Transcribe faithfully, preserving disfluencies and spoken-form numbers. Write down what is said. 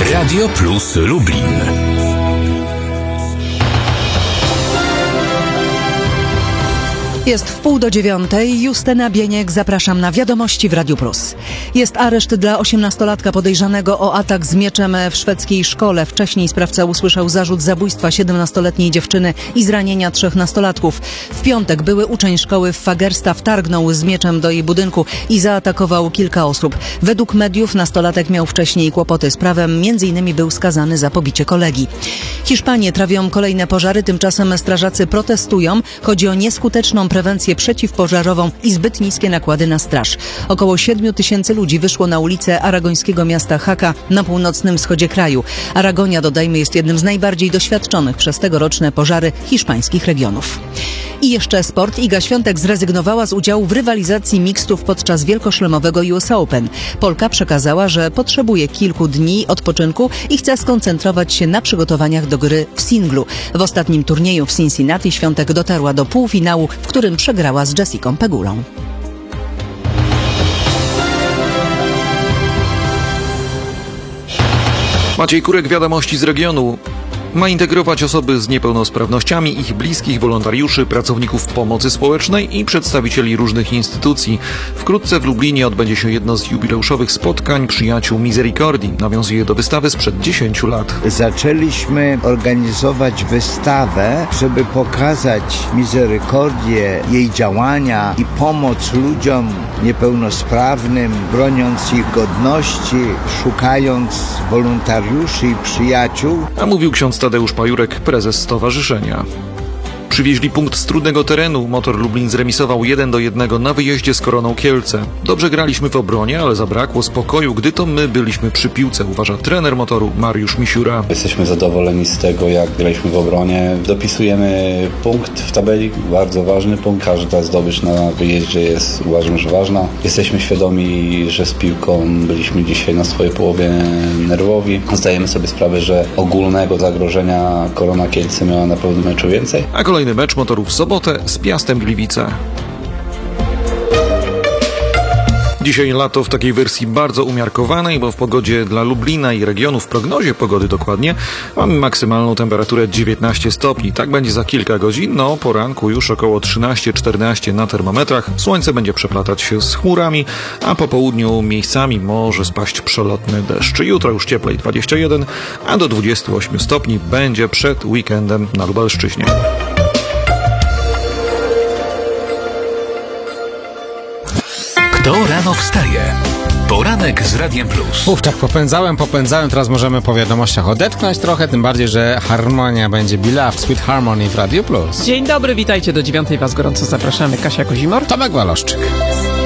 Radio Plus Lublin. Jest w pół do dziewiątej. Justyna Bieniek, zapraszam na Wiadomości w Radiu Plus. Jest areszt dla osiemnastolatka podejrzanego o atak z mieczem w szwedzkiej szkole. Wcześniej sprawca usłyszał zarzut zabójstwa siedemnastoletniej dziewczyny i zranienia trzech nastolatków. W piątek były uczeń szkoły w Fagersta wtargnął z mieczem do jej budynku i zaatakował kilka osób. Według mediów nastolatek miał wcześniej kłopoty z prawem, między innymi był skazany za pobicie kolegi. Hiszpanię trawią kolejne pożary, tymczasem strażacy protestują. Chodzi o nieskuteczną prewencję przeciwpożarową i zbyt niskie nakłady na straż. Około siedmiu tysięcy ludzi wyszło na ulice aragońskiego miasta Jaca na północnym wschodzie kraju. Aragonia, dodajmy, jest jednym z najbardziej doświadczonych przez tegoroczne pożary hiszpańskich regionów. I jeszcze sport. Iga Świątek zrezygnowała z udziału w rywalizacji mixtów podczas wielkoszlemowego U S Open. Polka przekazała, że potrzebuje kilku dni odpoczynku i chce skoncentrować się na przygotowaniach do gry w singlu. W ostatnim turnieju w Cincinnati Świątek dotarła do półfinału, w którym przegrała z Jessicą Pegulą. Maciej Kurek, Wiadomości z regionu. Ma integrować osoby z niepełnosprawnościami, ich bliskich, wolontariuszy, pracowników pomocy społecznej i przedstawicieli różnych instytucji. Wkrótce w Lublinie odbędzie się jedno z jubileuszowych spotkań przyjaciół Misericordii. Nawiązuje do wystawy sprzed dziesięciu lat. Zaczęliśmy organizować wystawę, żeby pokazać Misericordię, jej działania i pomoc ludziom niepełnosprawnym, broniąc ich godności, szukając wolontariuszy i przyjaciół. A mówił ksiądz Tadeusz Pajurek, prezes stowarzyszenia. Przywieźli punkt z trudnego terenu. Motor Lublin zremisował jeden do jednego na wyjeździe z Koroną Kielce. Dobrze graliśmy w obronie, ale zabrakło spokoju, gdy to my byliśmy przy piłce, uważa trener motoru Mariusz Misiura. Jesteśmy zadowoleni z tego, jak graliśmy w obronie. Dopisujemy punkt w tabeli, bardzo ważny punkt. Każda zdobycz na wyjeździe jest, uważam, że ważna. Jesteśmy świadomi, że z piłką byliśmy dzisiaj na swojej połowie nerwowi. Zdajemy sobie sprawę, że ogólnego zagrożenia Korona Kielce miała na pewno meczu więcej. A kolejny mecz motoru w sobotę z Piastem Gliwice. Dzisiaj lato w takiej wersji bardzo umiarkowanej, bo w pogodzie dla Lublina i regionu, w prognozie pogody dokładnie, mamy maksymalną temperaturę dziewiętnaście stopni. Tak będzie za kilka godzin, no po ranku już około trzynaście czternaście na termometrach. Słońce będzie przeplatać się z chmurami, a po południu miejscami może spaść przelotny deszcz. Jutro już cieplej dwadzieścia jeden, a do dwudziestu ośmiu stopni będzie przed weekendem na Lubelszczyźnie. Kto rano wstaje? Poranek z Radiem Plus. Uf, tak popędzałem, popędzałem, teraz możemy po wiadomościach odetchnąć trochę, tym bardziej, że harmonia będzie Beloved, Sweet Harmony w Radio Plus. Dzień dobry, witajcie, do dziewiątej was gorąco zapraszamy. Kasia Kozimor, Tomek Waloszczyk.